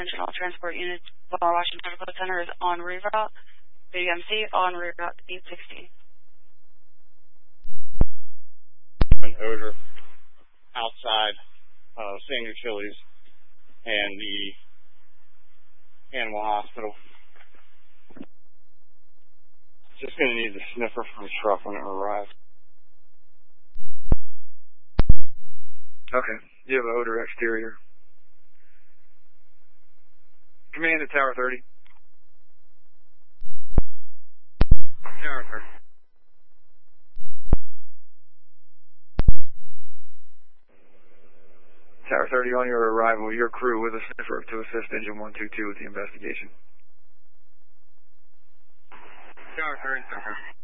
attention all transport units. Bar Washington Medical Center is en reroute. BMC en reroute 816. An odor outside Senior Chili's and the animal hospital. Just going to need the sniffer from the truck when it arrives. Okay. You have odor exterior. Command to Tower 30. Tower 30. Tower 30, on your arrival, your crew with a sniffer to assist Engine 122 with the investigation. Tower 30, Tower 30.